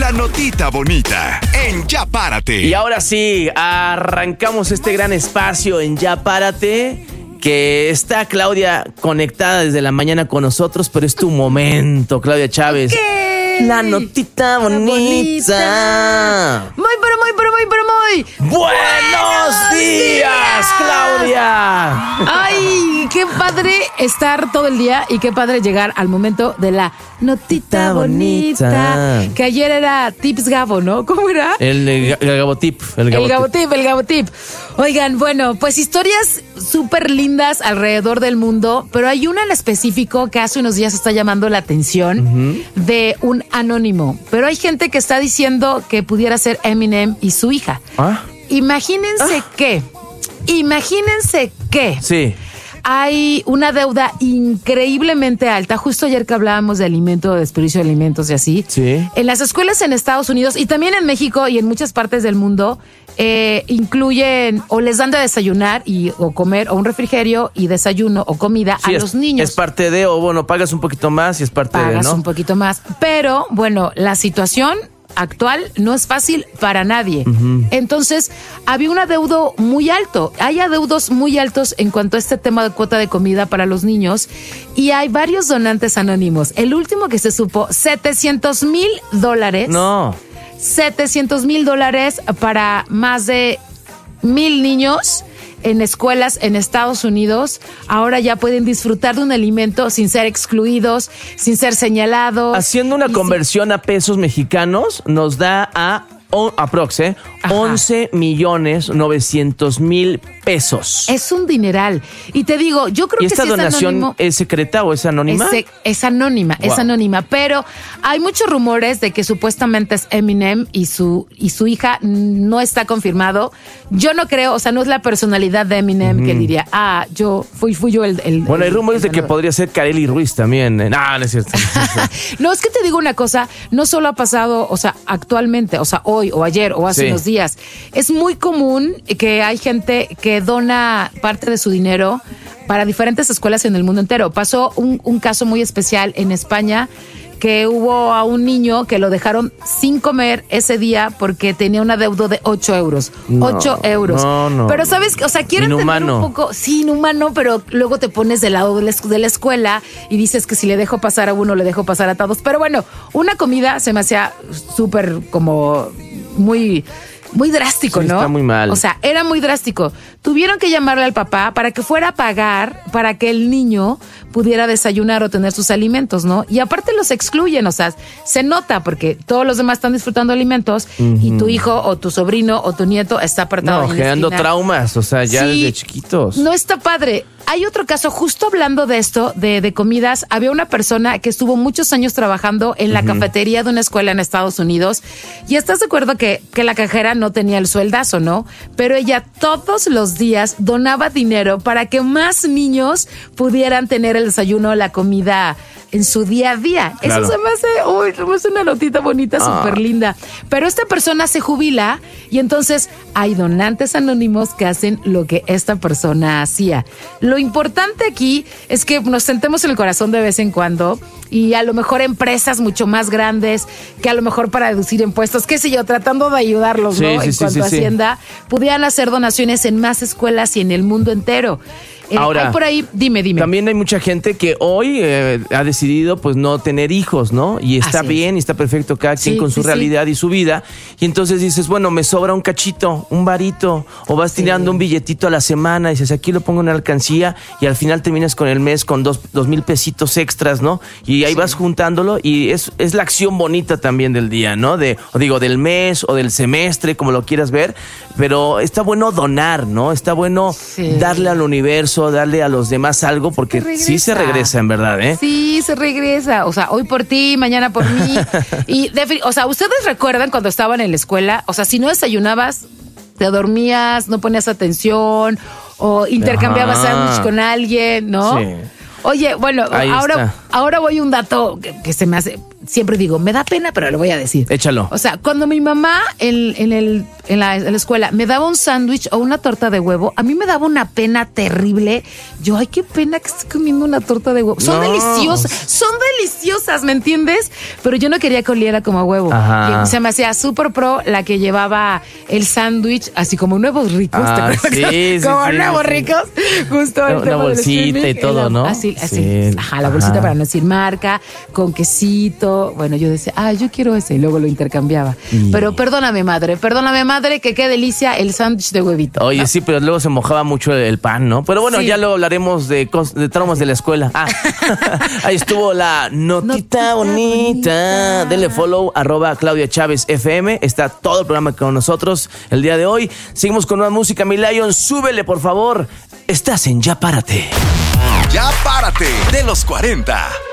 la notita bonita en Ya Párate. Y ahora sí, arrancamos este gran espacio en Ya Párate, que está Claudia conectada desde la mañana con nosotros, pero es tu momento, Claudia Chávez. Okay. La notita bonita. Muy. ¡Buenos días, Claudia! Ay, qué padre estar todo el día y qué padre llegar al momento de la notita bonita. Que ayer era Tips Gabo, ¿no? ¿Cómo era? El Gabotip. El Gabotip. Oigan, bueno, pues historias súper lindas alrededor del mundo, pero hay una en específico que hace unos días está llamando la atención de un anónimo. Pero hay gente que está diciendo que pudiera ser Eminem y su hija. Imagínense que Sí. hay una deuda increíblemente alta. Justo ayer que hablábamos de alimento, de desperdicio de alimentos y así. Sí. En las escuelas en Estados Unidos y también en México y en muchas partes del mundo, incluyen o les dan de desayunar o comer o un refrigerio y desayuno o comida a los niños. Es parte de, o bueno, pagas un poquito más y es parte de, ¿no? Pagas un poquito más. Pero, bueno, la situación actual no es fácil para nadie. Entonces, había un adeudo muy alto. Hay adeudos muy altos en cuanto a este tema de cuota de comida para los niños y hay varios donantes anónimos. El último que se supo, $700,000. No. $700,000 para más de 1,000 niños en escuelas en Estados Unidos. Ahora ya pueden disfrutar de un alimento sin ser excluidos, sin ser señalados. Haciendo una conversión a pesos mexicanos, nos da a aprox, 11,900,000 pesos. Es un dineral. Y te digo, yo creo ¿Y que esta sí donación es secreta o es anónima? Es anónima, Wow. es anónima. Pero hay muchos rumores de que supuestamente es Eminem y su hija. No está confirmado. Yo no creo, o sea, no es la personalidad de Eminem que diría, fui yo el Bueno, hay rumores de que ganador. podría ser Kareli Ruiz también. No es cierto. No, es que te digo una cosa, no solo ha pasado, o sea, actualmente, o sea, hoy o ayer o hace unos días. Es muy común que hay gente que dona parte de su dinero para diferentes escuelas en el mundo entero. Pasó un caso muy especial en España, que hubo a un niño que lo dejaron sin comer ese día porque tenía un adeudo de 8 euros. No, 8 euros. no. Pero sabes, o sea, quieren tener un poco, sí, inhumano, pero luego te pones del lado de la escuela y dices que si le dejo pasar a uno, le dejo pasar a todos. Pero bueno, una comida se me hacía súper como muy drástico, Sí, ¿no? está muy mal. O sea, era muy drástico. Tuvieron que llamarle al papá para que fuera a pagar para que el niño pudiera desayunar o tener sus alimentos, ¿no? Y aparte los excluyen, o sea, se nota porque todos los demás están disfrutando alimentos y tu hijo o tu sobrino o tu nieto está apartado. No, generando traumas, o sea, ya Sí, desde chiquitos. No está padre. Hay otro caso, justo hablando de esto, de comidas, había una persona que estuvo muchos años trabajando en la cafetería de una escuela en Estados Unidos y estás de acuerdo que la cajera no tenía el sueldazo, ¿no? Pero ella todos los días donaba dinero para que más niños pudieran tener el desayuno, la comida en su día a día. Claro. Eso se me hace una notita bonita, súper linda. Pero esta persona se jubila y entonces hay donantes anónimos que hacen lo que esta persona hacía. Lo importante aquí es que nos sentemos en el corazón de vez en cuando y a lo mejor empresas mucho más grandes que a lo mejor para deducir impuestos, qué sé yo, tratando de ayudarlos, Sí, ¿no? sí, En sí, cuanto a sí, sí. Hacienda, pudieran hacer donaciones en más escuelas y en el mundo entero. Ahora, hay por ahí, dime. También hay mucha gente que hoy ha decidido pues no tener hijos, ¿no? Y está Así bien, y está perfecto cada quien Sí, con su sí, realidad y su vida. Y entonces dices, bueno, me sobra un cachito, un varito, o vas tirando un billetito a la semana y dices, aquí lo pongo en la alcancía y al final terminas con el mes con 2,000 pesitos extras, ¿no? Y ahí vas juntándolo y es la acción bonita también del día, ¿no? Del mes o del semestre, como lo quieras ver. Pero está bueno donar, ¿no? Está bueno darle al universo, darle a los demás algo, porque sí se regresa, en verdad, ¿eh? Sí, se regresa. O sea, hoy por ti, mañana por mí. Y, o sea, ¿ustedes recuerdan cuando estaban en la escuela? O sea, si no desayunabas, te dormías, no ponías atención, o intercambiabas sándwich con alguien, ¿no? Sí. Oye, bueno, Ahí está. ahora voy a un dato que se me hace siempre digo, me da pena, pero lo voy a decir. Échalo. O sea, cuando mi mamá en la escuela me daba un sándwich o una torta de huevo, a mí me daba una pena terrible. Yo, ay, qué pena que estés comiendo una torta de huevo. Son deliciosas, ¿me entiendes? Pero yo no quería que oliera como a huevo. Ajá. Se me hacía súper pro la que llevaba el sándwich, así como nuevos ricos. Sí, como nuevos ricos. Justo una bolsita y todo, ¿no? Así. Sí. Ajá, la bolsita para no decir marca, con quesito. Bueno, yo decía, yo quiero ese, y luego lo intercambiaba. Pero perdóname, madre, que qué delicia el sándwich de huevito. Oye, sí, pero luego se mojaba mucho el pan, ¿no? Pero bueno, ya luego hablaremos de traumas de la escuela. Ahí estuvo la notita bonita. Denle follow, @Claudia Chávez FM. Está todo el programa con nosotros el día de hoy. Seguimos con más música. Mi Lion, súbele, por favor. Estás en Ya Párate. Ya Párate, de los 40.